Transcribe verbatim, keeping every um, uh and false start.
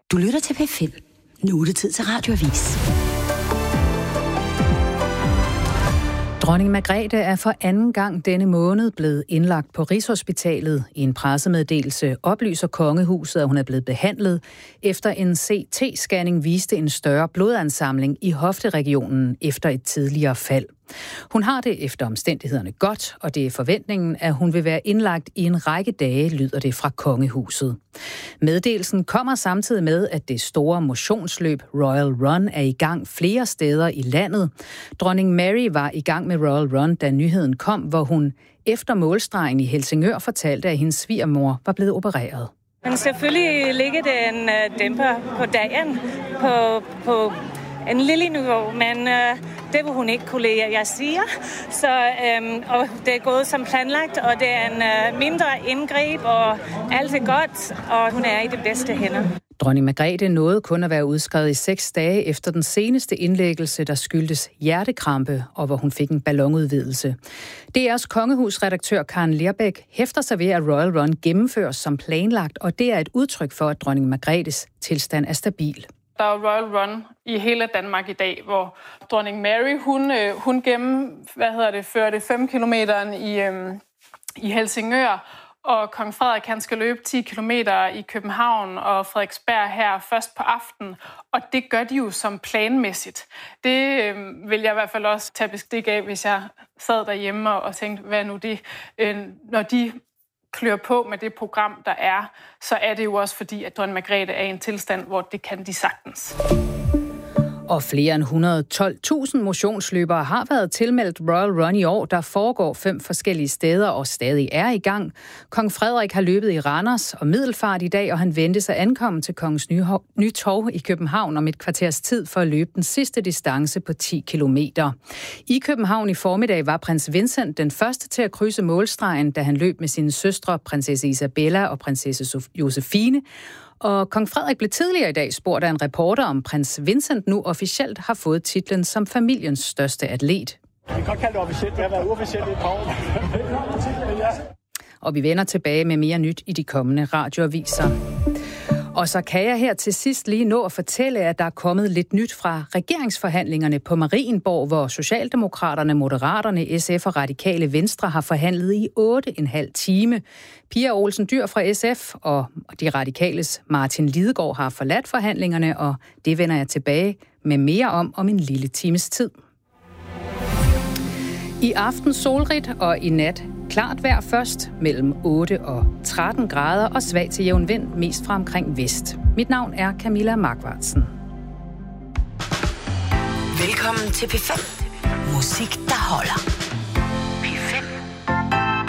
Du lytter til P fem. Nu er det tid til Radioavis. Dronning Margrethe er for anden gang denne måned blevet indlagt på Rigshospitalet. I en pressemeddelelse oplyser kongehuset, at hun er blevet behandlet, efter en C T-scanning viste en større blodansamling i hofteregionen efter et tidligere fald. Hun har det efter omstændighederne godt, og det er forventningen, at hun vil være indlagt i en række dage, lyder det fra kongehuset. Meddelelsen kommer samtidig med, at det store motionsløb Royal Run er i gang flere steder i landet. Dronning Mary var i gang med Royal Run, da nyheden kom, hvor hun efter målstregen i Helsingør fortalte, at hendes svigermor var blevet opereret. Men selvfølgelig ligger det en uh, dæmper på dagen på, på en lille niveau, men uh, det vil hun ikke kunne lide, jeg siger. Så, um, og det er gået som planlagt, og det er en uh, mindre indgreb, og alt er godt, og hun er i det bedste hænder. Dronning Margrethe nåede kun at være udskrevet i seks dage efter den seneste indlæggelse, der skyldtes hjertekrampe, og hvor hun fik en ballonudvidelse. D R's kongehusredaktør Karen Lerbæk hæfter sig ved, at Royal Run gennemføres som planlagt, og det er et udtryk for, at dronning Margrethes tilstand er stabil. Der er Royal Run i hele Danmark i dag, hvor dronning Mary, hun, hun gennem, hvad hedder det, førte fem kilometer i, øhm, i Helsingør, og kong Frederik, han skal løbe ti kilometer i København og Frederiksberg her først på aftenen. Og det gør de jo som planmæssigt. Det øh, vil jeg i hvert fald også tage bestik af, hvis jeg sad derhjemme og tænkte, hvad nu det, øh, når de klør på med det program, der er, så er det jo også fordi, at dronning Margrethe er i en tilstand, hvor det kan de sagtens. Og flere end et hundrede og tolv tusind motionsløbere har været tilmeldt Royal Run i år, der foregår fem forskellige steder og stadig er i gang. Kong Frederik har løbet i Randers og Middelfart i dag, og han ventes at ankomme til Kongens Nye Torv i København om et kvarters tid for at løbe den sidste distance på ti kilometer. I København i formiddag var prins Vincent den første til at krydse målstregen, da han løb med sine søstre, prinsesse Isabella og prinsesse Josefine. Og kong Frederik blev tidligere i dag spurgt af en reporter, om prins Vincent nu officielt har fået titlen som familiens største atlet. Vi kan godt kalde det officielt. Det har været uofficielt i et par år. Og vi vender tilbage med mere nyt i de kommende radioaviser. Og så kan jeg her til sidst lige nå at fortælle, at der er kommet lidt nyt fra regeringsforhandlingerne på Marienborg, hvor Socialdemokraterne, Moderaterne, S F og Radikale Venstre har forhandlet i otte og en halv time. Pia Olsen Dyhr fra S F og de radikales Martin Lidegaard har forladt forhandlingerne, og det vender jeg tilbage med mere om om en lille times tid. I aften solrigt og i nat klart vejr først mellem otte og tretten grader og svag til jævn vind mest fra omkring vest. Mit navn er Camilla Markvartsen. Velkommen til P fem. Musik, der holder.